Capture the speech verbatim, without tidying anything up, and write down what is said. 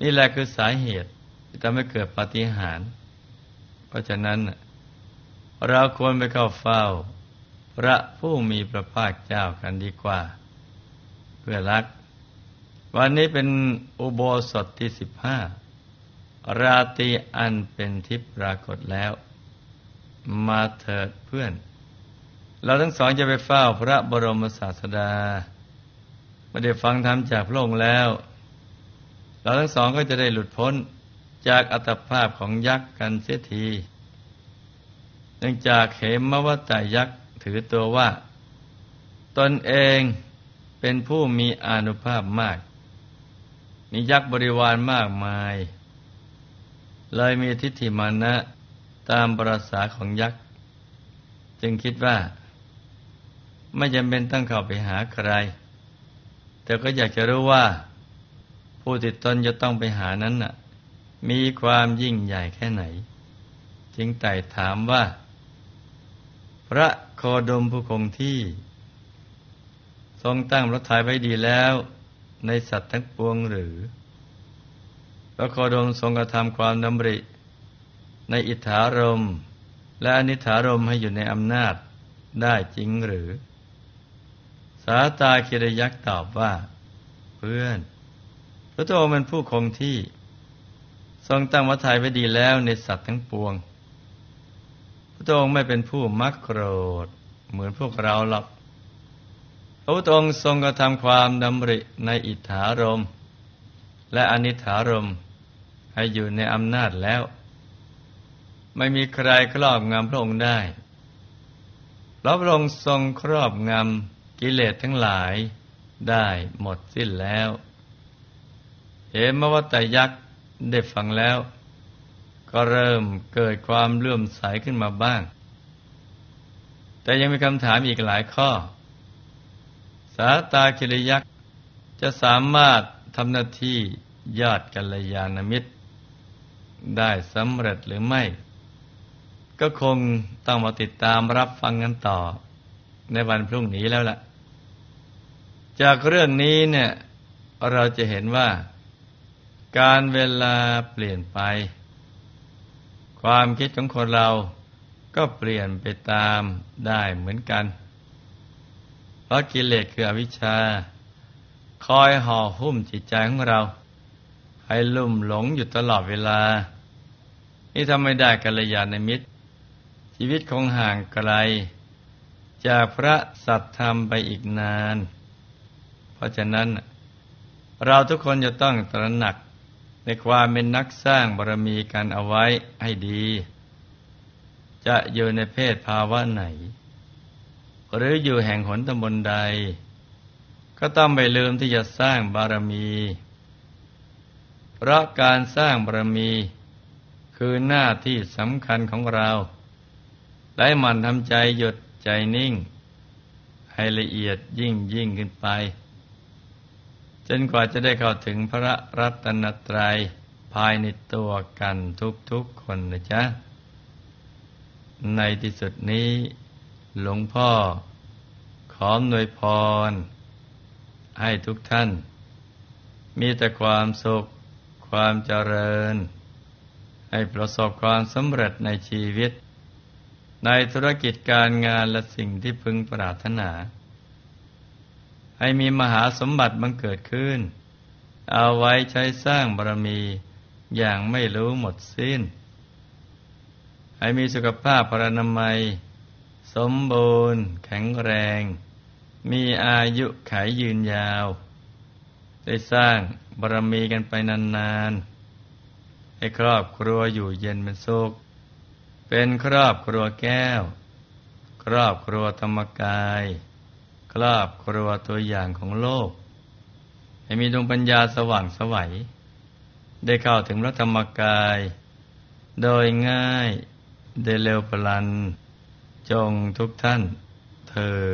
นี่แหละคือสาเหตุที่ทำให้เกิดปาฏิหาริย์เพราะฉะนั้นเราควรไปเข้าเฝ้าพระผู้มีพระภาคเจ้ากันดีกว่าเพื่อรักวันนี้เป็นอุโบสถที่สิบห้าราตรีอันเป็นทิพย์ปรากฏแล้วมาเถิดเพื่อนเราทั้งสองจะไปเฝ้าพระบรมศาสดาเมื่อได้ฟังธรรมจากพระองค์แล้วเราทั้งสองก็จะได้หลุดพ้นจากอัตภาพของยักษ์กันเสียทีเนื่องจากเหมวัตตยักษ์ถือตัวว่าตนเองเป็นผู้มีอานุภาพมากมียักษ์บริวารมากมายเลยมีทิฏฐิมานะตามประสาของยักษ์จึงคิดว่าไม่จำเป็นต้องเข้าไปหาใครแต่ก็อยากจะรู้ว่าผู้ที่ตนจะต้องไปหานั้นน่ะมีความยิ่งใหญ่แค่ไหนจึงไต่ถามว่าพระโคดมผู้คงที่ทรงตั้งพระทัยไว้ดีแล้วในสัตว์ทั้งปวงหรือพระโคดมทรงกระทำความดำริในอิทธารมณ์และอนิถารมณ์ให้อยู่ในอำนาจได้จริงหรือสาตาคิรยักษ์ตอบว่าเพื่อนพระองค์เป็นผู้คงที่ทรงตั้งพระทัยไว้ดีแล้วในสัตว์ทั้งปวงพระองค์ไม่เป็นผู้มักโกรธเหมือนพวกเราหรอกพระองค์ทรงกระทำความดำริในอิทธารมณ์และอนิถารมณ์ให้อยู่ในอำนาจแล้วไม่มีใครครอบงำพระองค์ได้เพราะพระองค์ทรงครอบงำกิเลสทั้งหลายได้หมดสิ้นแล้วเหมวัตตยักษ์ได้ฟังแล้วก็เริ่มเกิดความเลื่อมใสขึ้นมาบ้างแต่ยังมีคำถามอีกหลายข้อสาตาคิรยักษ์จะสามารถทำหน้าที่ยอดกัลยาณมิตรได้สำเร็จหรือไม่ก็คงต้องมาติดตามรับฟังกันต่อในวันพรุ่งนี้แล้วล่ะจากเรื่องนี้เนี่ยเราจะเห็นว่าการเวลาเปลี่ยนไปความคิดของคนเราก็เปลี่ยนไปตามได้เหมือนกันเพราะกิเลสคืออวิชชาคอยห่อหุ้มจิตใจของเราให้ลุ่มหลงอยู่ตลอดเวลานี่ทำไม่ได้กัลยาณมิตรชีวิตคงห่างไกลจากพระสัทธรรมไปอีกนานเพราะฉะนั้นเราทุกคนจะต้องตระหนักในความเป็นนักสร้างบารมีกันเอาไว้ให้ดีจะอยู่ในเพศภาวะไหนหรืออยู่แห่งหนตำบลใดก็ต้องไม่ลืมที่จะสร้างบารมีเพราะการสร้างบารมีคือหน้าที่สำคัญของเราและหมั่นทำใจหยุดใจนิ่งให้ละเอียดยิ่งยิ่งขึ้นไปจนกว่าจะได้เข้าถึงพระรัตนตรัยภายในตัวกันทุกๆคนนะจ๊ะในที่สุดนี้หลวงพ่อขออำนวยพรให้ทุกท่านมีแต่ความสุขความเจริญให้ประสบความสำเร็จในชีวิตในธุรกิจการงานและสิ่งที่พึงปรารถนาให้มีมหาสมบัติบังเกิดขึ้นเอาไว้ใช้สร้างบารมีอย่างไม่รู้หมดสิ้นให้มีสุขภาพพรรณนามัยสมบูรณ์แข็งแรงมีอายุขัยยืนยาวได้สร้างบารมีกันไปนานๆให้ครอบครัวอยู่เย็นเป็นสุขเป็นครอบครัวแก้วครอบครัวธรรมกายครอบครัวตัวอย่างของโลกให้มีดวงปัญญาสว่างไสวได้เข้าถึงพระธรรมกายโดยง่ายได้เร็วพลันจงทุกท่านเธอ